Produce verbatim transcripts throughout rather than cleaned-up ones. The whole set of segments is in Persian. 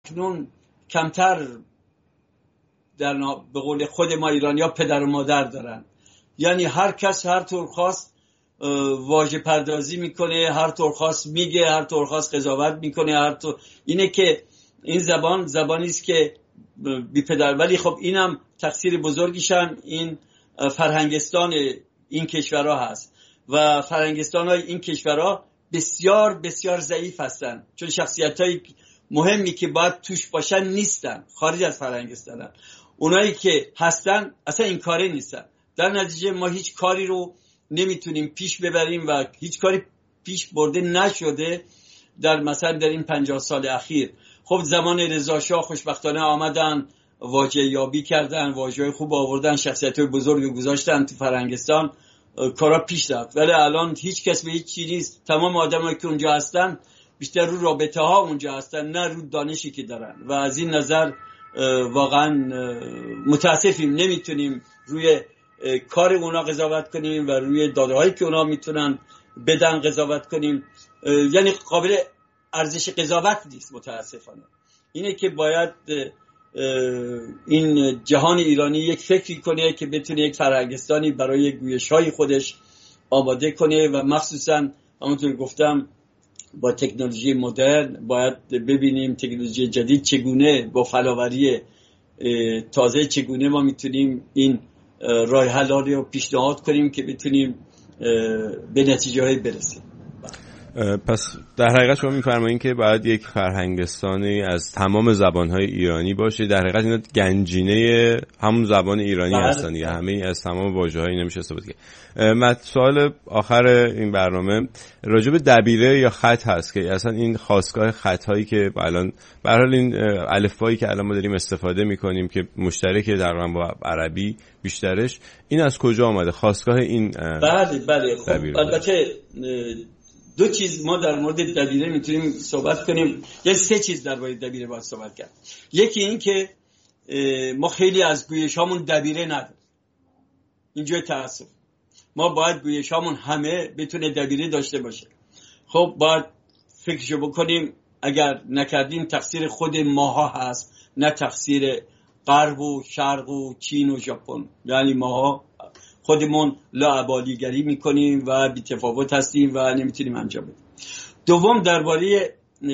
اکنون کمتر در به قول خود ما ایرانی‌ها پدر و مادر دارن. یعنی هر کس هر طور خواست واژه پردازی میکنه، هر طور خواست میگه، هر طور خواست قضاوت میکنه، هر طور. اینه که این زبان زبانی است که بی پدر. ولی خب اینم تقصیر بزرگیشم این فرهنگستان این کشورها هست و فرهنگستان‌های این کشورها بسیار بسیار ضعیف هستن، چون شخصیت‌های مهمی که باید توش باشن نیستن، خارج از فرهنگستانن. اونایی که هستن اصلا این کاره نیستن. در نتیجه ما هیچ کاری رو نمیتونیم پیش ببریم و هیچ کاری پیش برده نشده در مثلا در این پنجاه سال اخیر. خب زمان رضا شاه خوشبختانه آمدن، واژه یابی کردن، واژه‌های خوب آوردن، شخصیت‌های بزرگ گذاشتن تو فرهنگستان، کارا پیش رفت. ولی الان هیچ کس به هیچ چیزی نیست. تمام آدمایی که اونجا هستن بیشتر رو رابطه ها اونجا هستن، نه رو دانشی که دارن. و از این نظر واقعا متاسفیم، نمیتونیم روی کار اونا قضاوت کنیم و روی داده هایی که اونا میتونن بدن قضاوت کنیم. یعنی قابل ارزش قضاوت نیست متاسفانه. اینه که باید این جهان ایرانی یک فکری کنه که بتونه یک فرهنگستانی برای گویش‌های خودش آماده کنه و مخصوصا همونطور گفتم با تکنولوژی مدرن باید ببینیم تکنولوژی جدید چگونه با فلاوری تازه چگونه ما میتونیم این راه حلالی رو پیشنهاد کنیم که بتونیم به نتیجه هایی برسیم. پس در حقیقت شما میفرمایید که باید یک فرهنگستانی از تمام زبانهای ایرانی باشه. در حقیقت اینا گنجینه همون زبان ایرانی هستن یا همه از تمام واژه‌های نمیشه استفاده کرد. من سوال آخر این برنامه راجع به دبیره یا خط هست که اصلا این خاستگاه خطایی که الان به هر حال این الفبایی که الان ما داریم استفاده میکنیم که مشترکه در واقع با عربی بیشترش، این از کجا آمده خاستگاه این؟ بله بله خب البته دو چیز ما در مورد دبیره میتونیم صحبت کنیم، یا سه چیز در مورد دبیره باید صحبت کرد. یکی این که ما خیلی از گویشامون دبیره نداریم. اینجا تأسف. ما باید گویشامون همه بتونه دبیره داشته باشه. خب باید فکرشو بکنیم، اگر نکردیم تقصیر خود ماها هست، نه تقصیر غرب و شرق و چین و ژاپن. یعنی ماها خودمون لاابالیگری میکنیم و بی‌تفاوت هستیم و نمیتونیم انجام بدیم. دوم درباره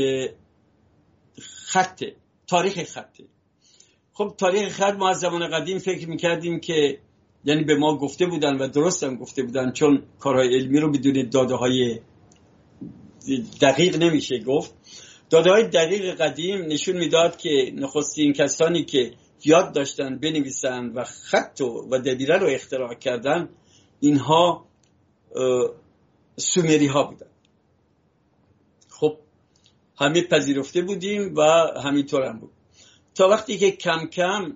خط، تاریخ خط. خب تاریخ خط ما از زمان قدیم فکر میکردیم که یعنی به ما گفته بودن و درست هم گفته بودن، چون کارهای علمی رو بدون داده های دقیق نمیشه گفت. داده های دقیق قدیم نشون میداد که نخستین کسانی که یاد داشتن بنویسن و خط و دبیره رو اختراع کردن، اینها سومری ها بودن. خب همه پذیرفته بودیم و همینطور هم بود تا وقتی که کم کم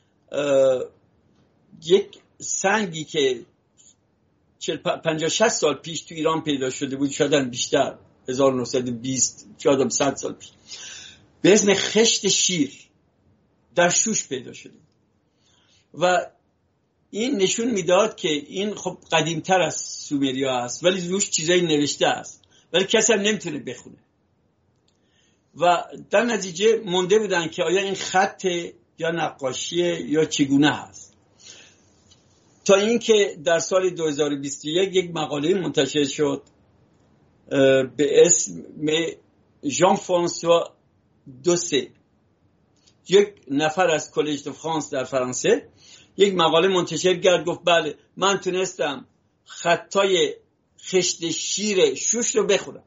یک سنگی که پنجاه شصت سال پیش تو ایران پیدا شده بود، شاید بیشتر، هزار و نهصد و بیست شاید صد سال پیش، به اسم خشت شیر در شوش پیدا شده و این نشون میداد که این خب قدیمتر از سومریا است، ولی روش چیزایی نوشته است ولی کسی هم نمیتونه بخونه و در نتیجه مونده بودن که آیا این خط یا نقاشیه یا چگونه هست. تا اینکه در سال دو هزار و بیست و یک یک مقاله منتشر شد به اسم ژان فرانسوا دوسه، یک نفر از کالج دو فرانس در فرانسه، یک مقاله منتشر کرد، گفت بله من تونستم خطای خشت شیر شوش رو بخونم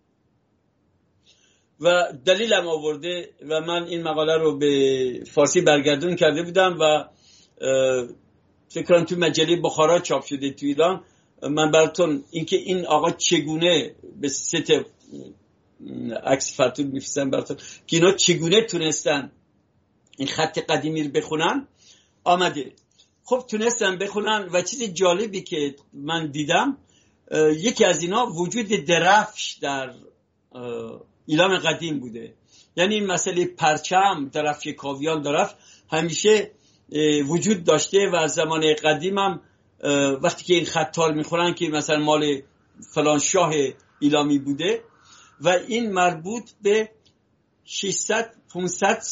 و دلیلم آورده و من این مقاله رو به فارسی برگردون کرده بودم و فکر کنم تو مجله بخارا چاپ شده تو ایران. من براتون اینکه این آقا چگونه به ست عکس فرتون میفرستم براتون که اینا چگونه تونستن این خط قدیمی رو بخونن آمده. خب تونستن بخونن و چیز جالبی که من دیدم یکی از اینا وجود درفش در ایران قدیم بوده. یعنی این مسئله پرچم، درفش کاویان، درفش همیشه وجود داشته و از زمان قدیم هم وقتی که این خطا رو میخورن که مثلا مال فلان شاه ایلامی بوده و این مربوط به ششصد پانصد